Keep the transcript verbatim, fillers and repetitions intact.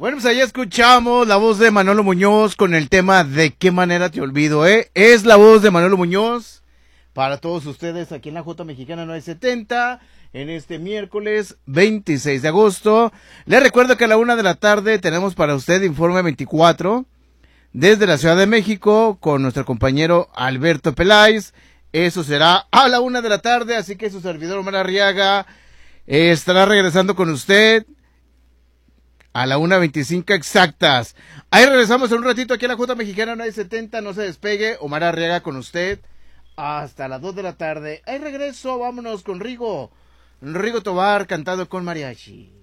Bueno, pues ahí escuchamos la voz de Manolo Muñoz con el tema De qué manera te olvido, ¿eh? Es la voz de Manolo Muñoz para todos ustedes aquí en la Jota Mexicana nueve setenta, en este miércoles veintiséis de agosto. Les recuerdo que a la una de la tarde tenemos para usted Informe veinticuatro desde la Ciudad de México con nuestro compañero Alberto Peláez. Eso será a la una de la tarde, así que su servidor Omar Arriaga eh, estará regresando con usted a la una veinticinco exactas. Ahí regresamos en un ratito aquí a la Jota Mexicana nueve setenta, no se despegue, Omar Arriaga con usted hasta las dos de la tarde. Ahí regreso, vámonos con Rigo, Rigo Tobar cantado con mariachi.